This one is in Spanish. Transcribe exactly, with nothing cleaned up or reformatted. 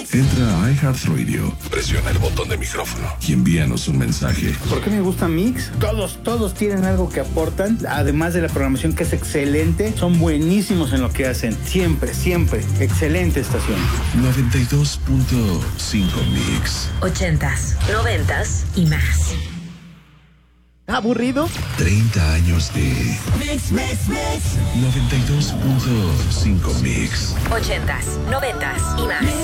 Entra a iHeartRadio, presiona el botón de micrófono y envíanos un mensaje. ¿Por qué me gusta Mix? Todos, todos tienen algo que aportan, además de la programación que es excelente, son buenísimos en lo que hacen. Siempre, siempre. Excelente estación. noventa y dos punto cinco Mix. Ochentas, noventas y más. ¿Aburrido? treinta años de Mix, mix, mix. noventa y dos punto cinco Mix. Ochentas, noventas y más.